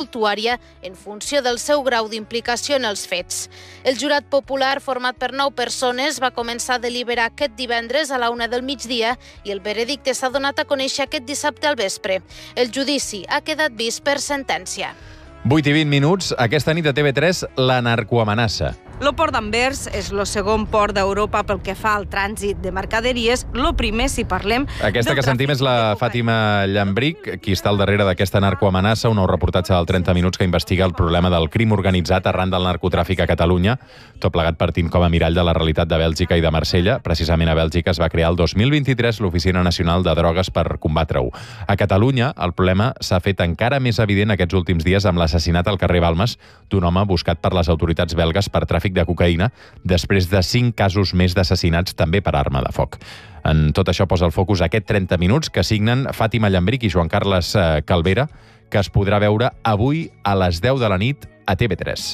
portuària en funció del seu grau d'implicació en els fets. El jurat popular, format per 9 persones, va començar a deliberar aquest divendres a la 1 del migdia i el veredicte s'ha donat a conèixer aquest dissabte al vespre. El judici ha quedat vist per sentència. 8 i 20 minuts. Aquesta nit a TV3, la narcoamenaça. El port d'Anvers és el segon port d'Europa pel que fa al trànsit de mercaderies. El primer, si parlem... Aquesta que sentim és la Fàtima Llambric, qui està al darrere d'aquesta narcoamenaça, un nou reportatge del 30 minuts que investiga el problema del crim organitzat arran del narcotràfic a Catalunya, tot plegat partint com a mirall de la realitat de Bèlgica i de Marsella. Precisament a Bèlgica es va crear el 2023 l'Oficina Nacional de Drogues per combatre-ho. A Catalunya, el problema s'ha fet encara més evident aquests últims dies amb l'assassinat al carrer Balmes d'un home buscat per les autoritats belgues per tràfic de cocaïna, després de 5 casos més d'assassinats també per arma de foc. En tot això posa el focus aquest 30 minuts que signen Fàtima Llambric i Joan Carles Calvera, que es podrà veure avui a les 10 de la nit a TV3.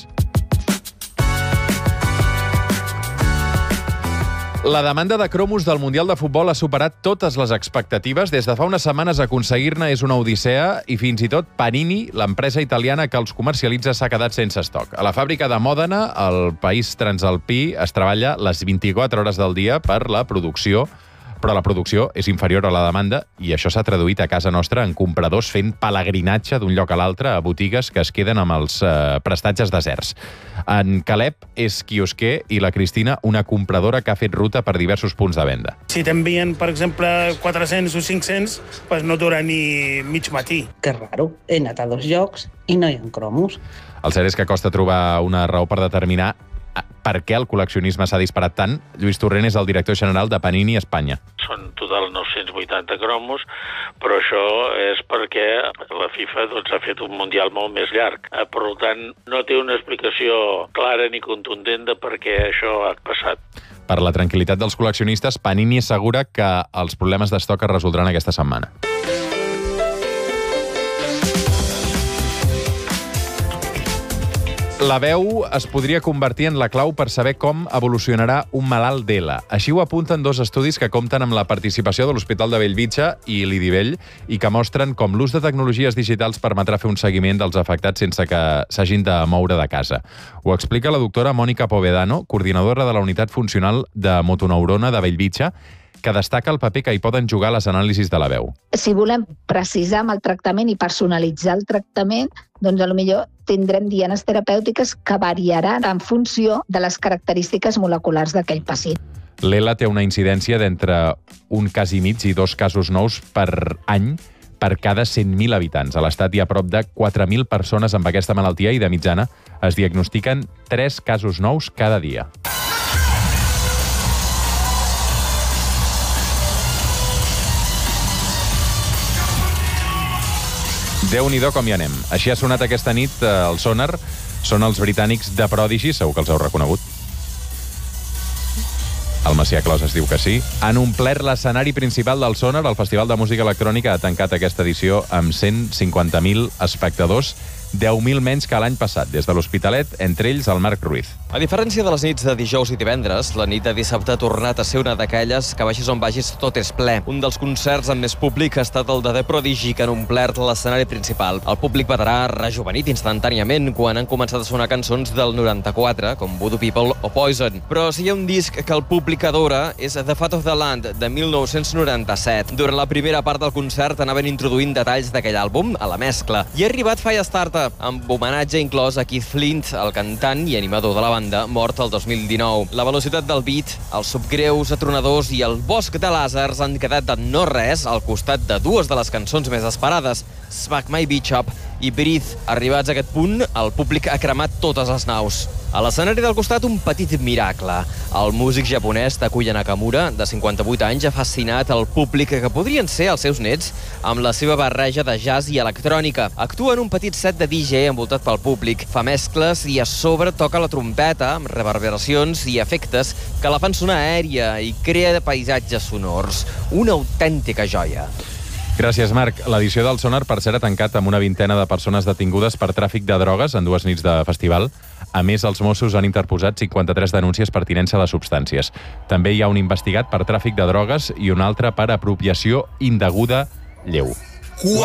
La demanda de cromos del Mundial de Futbol ha superat totes les expectatives. Des de fa unes setmanes aconseguir-ne és una odissea i fins i tot Panini, l'empresa italiana que els comercialitza, s'ha quedat sense estoc. A la fàbrica de Mòdena, al país transalpí, es treballa les 24 hores del dia per la producció, però la producció és inferior a la demanda i això s'ha traduït a casa nostra en compradors fent pelegrinatge d'un lloc a l'altre a botigues que es queden amb els prestatges deserts. En Caleb és quiosquer i la Cristina una compradora que ha fet ruta per diversos punts de venda. Si t'envien, per exemple, 400 o 500, doncs no dura ni mig matí. Que raro, he anat a 2 llocs i no hi ha cromos. El cert és que costa trobar una raó per determinar per què el col·leccionisme s'ha disparat tant. Lluís Torrent és el director general de Panini Espanya. Són total 980 cromos, però això és perquè la FIFA ha fet un Mundial molt més llarg. Per tant, no té una explicació clara ni contundent de per què això ha passat. Per la tranquil·litat dels col·leccionistes, Panini assegura que els problemes d'estoc es resoldran aquesta setmana. La veu es podria convertir en la clau per saber com evolucionarà un malalt d'ELA. Així ho apunten 2 estudis que compten amb la participació de l'Hospital de Bellvitge i l'IDIVELL i que mostren com l'ús de tecnologies digitals permetrà fer un seguiment dels afectats sense que s'hagin de moure de casa. Ho explica la doctora Mònica Povedano, coordinadora de la Unitat Funcional de Motoneurona de Bellvitge, que destaca el paper que hi poden jugar les anàlisis de la veu. Si volem precisar amb el tractament i personalitzar el tractament, doncs potser tindrem dianes terapèutiques que variaran en funció de les característiques moleculars d'aquell pacient. L'ELA té una incidència d'entre 1 cas i mig i 2 casos nous per any per cada 100.000 habitants. A l'Estat hi ha prop de 4.000 persones amb aquesta malaltia i de mitjana es diagnostiquen 3 casos nous cada dia. Déu-n'hi-do com hi anem. Així ha sonat aquesta nit el Sonar. Són els britànics de Prodigy, segur que els heu reconegut. El Macià Clos es diu que sí. Han omplert l'escenari principal del Sonar. El Festival de Música Electrònica ha tancat aquesta edició amb 150.000 espectadors, 10.000 menys que l'any passat, des de l'Hospitalet, entre ells el Marc Ruiz. A diferència de les nits de dijous i divendres, la nit de dissabte ha tornat a ser una d'aquelles que vagis on vagis tot és ple. Un dels concerts amb més públic ha estat el de The Prodigy, que han omplert l'escenari principal. El públic veterà rejuvenit instantàniament quan han començat a sonar cançons del 94, com Voodoo People o Poison. Però si hi ha un disc que el públic adora és The Fat of the Land, de 1997. Durant la primera part del concert anaven introduint detalls d'aquell àlbum a la mescla. I ha arribat Firestarter, amb homenatge inclòs a Keith Flint, el cantant i animador de la banda, mort el 2019. La velocitat del beat, els subgreus atronadors i el bosc de làsers han quedat de no res al costat de 2 de les cançons més esperades, Smack My Bitch Up i Breathe. Arribats a aquest punt, el públic ha cremat totes les naus. A l'escenari del costat, un petit miracle. El músic japonès Takuya Nakamura, de 58 anys, ha fascinat el públic que podrien ser els seus nets amb la seva barreja de jazz i electrònica. Actua en un petit set de DJ envoltat pel públic, fa mescles i a sobre toca la trompeta amb reverberacions i efectes que la fan sonar aèria i crea paisatges sonors. Una autèntica joia. Gràcies, Marc. L'edició del Sonar, per cert, ha tancat amb una vintena de persones detingudes per tràfic de drogues en 2 nits de festival. A més, els Mossos han interposat 53 denúncies per tinença de substàncies. També hi ha un investigat per tràfic de drogues i un altre per apropiació indeguda lleu.